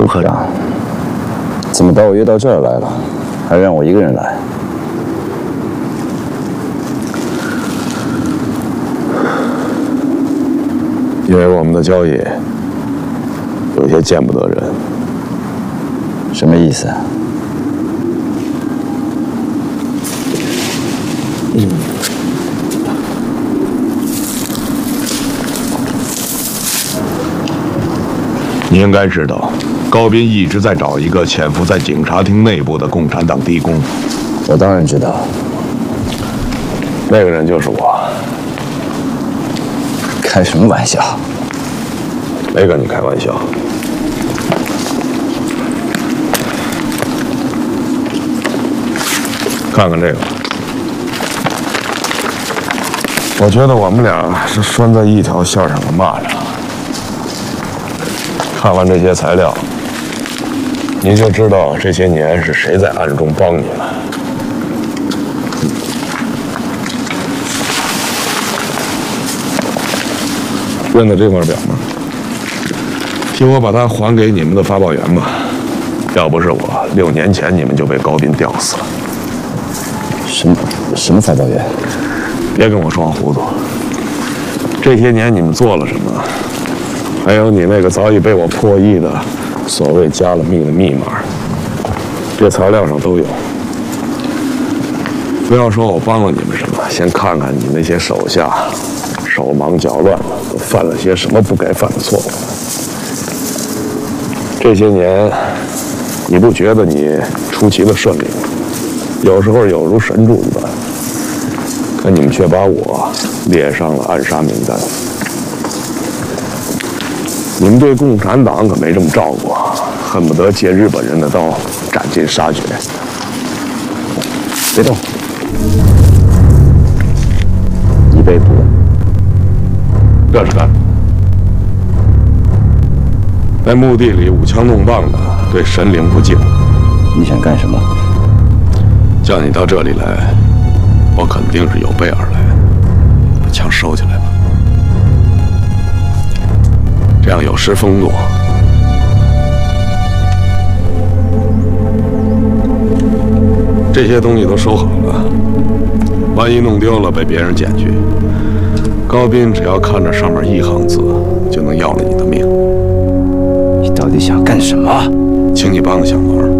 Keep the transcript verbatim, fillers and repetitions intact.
科长，怎么把我约到这儿来了，还让我一个人来？ 因为我们的交易有些见不得人。 什么意思啊？嗯。 你应该知道，高斌一直在找一个潜伏在警察厅内部的共产党地宫。 我当然知道， 那个人就是我。 开什么玩笑？ 没跟你开玩笑。看看这个，我觉得我们俩是拴在一条线上的蚂蚱。看完这些材料，你就知道这些年是谁在暗中帮你了。认得这块表吗？替我把它还给你们的发报员吧。要不是我，六年前你们就被高斌吊死了。 什么什么发报员？ 别跟我装糊涂。这些年你们做了什么？还有你那个早已被我破译的所谓加了密的密码，这材料上都有。不要说我帮了你们什么，先看看你那些手下手忙脚乱的都犯了些什么不该犯的错误。这些年，你不觉得你出奇的顺利吗？有时候有如神助一般，可你们却把我列上了暗杀名单。你们对共产党可没这么照顾，恨不得借日本人的刀斩尽杀绝。别动， 你被捕。 这是干。在墓地里舞枪弄棒的，对神灵不敬。 你想干什么？ 叫你到这里来，我肯定是有备而来。把枪收起来吧，这样有失风度。这些东西都收好了，万一弄丢了被别人捡去，高斌只要看着上面一行字，就能要了你的命。 你到底想干什么？ 请你帮个小忙。